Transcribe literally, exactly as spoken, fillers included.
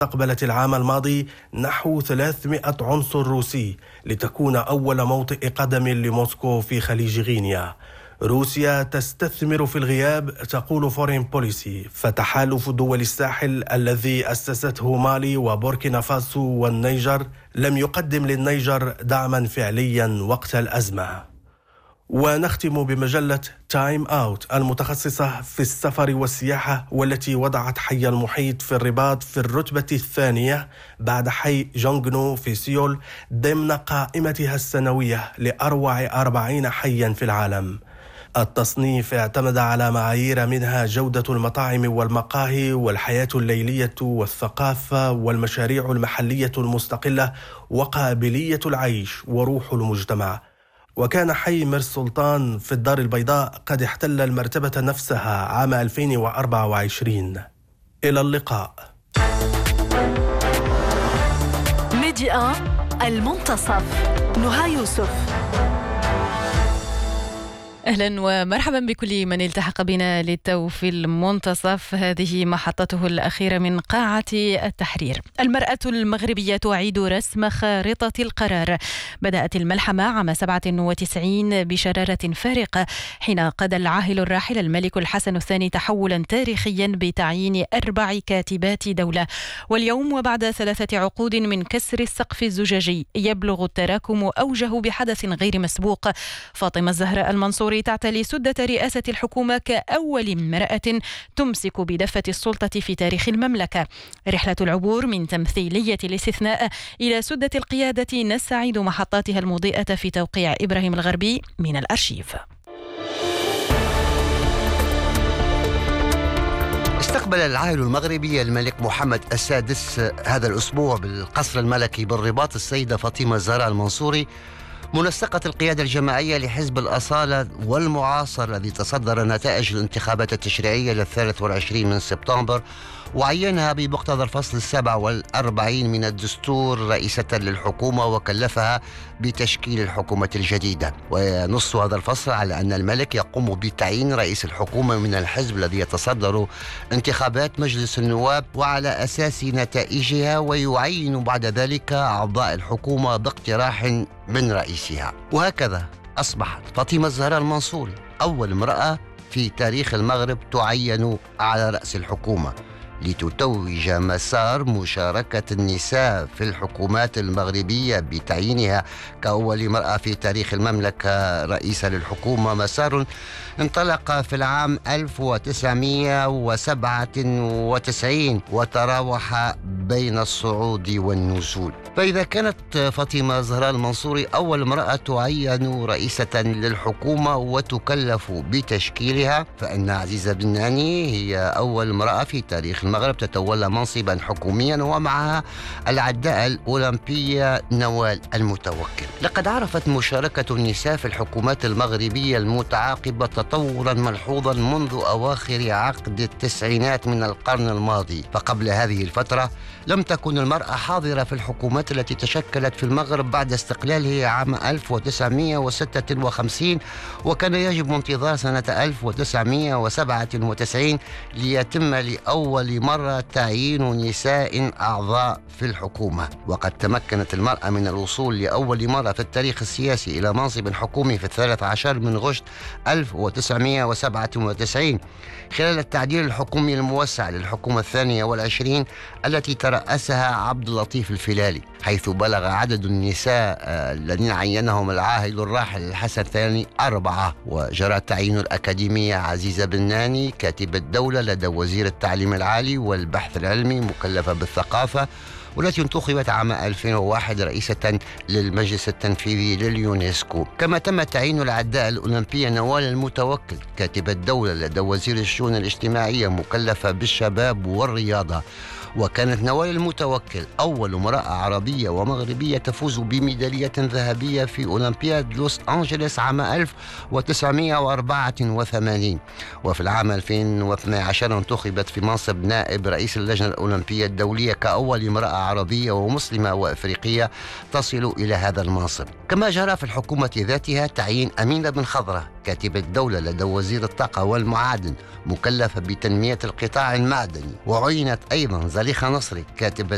استقبلت العام الماضي نحو ثلاثمائة عنصر روسي لتكون أول موطئ قدم لموسكو في خليج غينيا. روسيا تستثمر في الغياب، تقول فورين بوليسي، فتحالف دول الساحل الذي أسسته مالي وبوركينا فاسو والنيجر لم يقدم للنيجر دعما فعليا وقت الأزمة. ونختم بمجلة تايم أوت المتخصصة في السفر والسياحة، والتي وضعت حي المحيط في الرباط في الرتبة الثانية بعد حي جونغنو في سيول ضمن قائمتها السنوية لأروع أربعين حيا في العالم. التصنيف اعتمد على معايير منها جودة المطاعم والمقاهي والحياة الليلية والثقافة والمشاريع المحلية المستقلة وقابلية العيش وروح المجتمع. وكان حي مير سلطان في الدار البيضاء قد احتل المرتبة نفسها عام ألفين وأربعة وعشرين. إلى اللقاء. ميديا المنتصف، نهى يوسف. أهلا ومرحبا بكل من التحق بنا للتو في المنتصف. هذه محطته الأخيرة من قاعة التحرير. المرأة المغربية تعيد رسم خارطة القرار. بدأت الملحمة عام سبعة وتسعين بشرارة فارقة حين قاد العاهل الراحل الملك الحسن الثاني تحولا تاريخيا بتعيين أربع كاتبات دولة. واليوم وبعد ثلاثة عقود من كسر السقف الزجاجي يبلغ التراكم أوجه بحدث غير مسبوق. فاطمة الزهراء المنصوري تعتلي سدة رئاسة الحكومة كأول امرأة تمسك بدفة السلطة في تاريخ المملكة. رحلة العبور من تمثيلية الاستثناء إلى سدة القيادة نستعيد محطاتها المضيئة في توقيع إبراهيم الغربي من الأرشيف. استقبل العاهل المغربي الملك محمد السادس هذا الأسبوع بالقصر الملكي بالرباط السيدة فاطمة الزهراء المنصوري منسقة القيادة الجماعية لحزب الأصالة والمعاصر الذي تصدر نتائج الانتخابات التشريعية للثالث والعشرين من سبتمبر، وعينها بمقتضى الفصل السابع والأربعين من الدستور رئيسة للحكومة وكلفها بتشكيل الحكومة الجديدة. وينص هذا الفصل على أن الملك يقوم بتعيين رئيس الحكومة من الحزب الذي يتصدر انتخابات مجلس النواب وعلى أساس نتائجها، ويعين بعد ذلك أعضاء الحكومة باقتراح من رئيسها. وهكذا أصبحت فاطمة الزهراء المنصوري أول امرأة في تاريخ المغرب تعين على رأس الحكومة، لتتوج مسار مشاركة النساء في الحكومات المغربية بتعيينها كأول امرأة في تاريخ المملكة رئيسة للحكومة، مسار انطلق في العام ألف وتسعمائة وسبعة وتسعين وتراوح بين الصعود والنزول. فإذا كانت فاطمة الزهراء المنصوري أول امرأة تعين رئيسة للحكومة وتكلف بتشكيلها، فإن عزيزة بناني هي أول امرأة في تاريخ المغرب تتولى منصبا حكوميا، ومعها العداء الأولمبية نوال المتوكل. لقد عرفت مشاركة النساء في الحكومات المغربية المتعاقبة تطورا ملحوظا منذ أواخر عقد التسعينات من القرن الماضي. فقبل هذه الفترة لم تكن المرأة حاضرة في الحكومات التي تشكلت في المغرب بعد استقلاله عام ألف وتسعمائة وستة وخمسين، وكان يجب انتظار سنة ألف وتسعمائة وسبعة وتسعين ليتم لأول مرة تعيين نساء أعضاء في الحكومة. وقد تمكنت المرأة من الوصول لأول مرة في التاريخ السياسي إلى منصب حكومي في الثالث عشر من غشت ألف وتسعمائة وسبعة وتسعين خلال التعديل الحكومي الموسع للحكومة الثانية والعشرين التي ترأسها عبد اللطيف الفلالي، حيث بلغ عدد النساء الذين عينهم العاهل الراحل الحسن الثاني أربعة. وجرى تعيين الأكاديمية عزيزة بناني كاتبة دولة لدى وزير التعليم العالي والبحث العلمي مكلفة بالثقافة، والتي انتخبت عام ألفين وواحد رئيسة للمجلس التنفيذي لليونسكو. كما تم تعيين العداء الأولمبية نوال المتوكل كاتبة دولة لدى وزير الشؤون الاجتماعية مكلفة بالشباب والرياضة. وكانت نوال المتوكل أول امرأة عربية ومغربية تفوز بميدالية ذهبية في أولمبياد لوس أنجلوس عام ألف وتسعمائة وأربعة وثمانين. وفي العام ألفين واثني عشر انتخبت في منصب نائب رئيس اللجنة الأولمبية الدولية كأول امرأة عربية ومسلمة وأفريقية تصل إلى هذا المنصب. كما جرى في الحكومة ذاتها تعيين أمينة بن خضرة كاتبة دولة لدى وزير الطاقة والمعادن مكلفة بتنمية القطاع المعدني. وعينت أيضا زليخة نصري كاتبة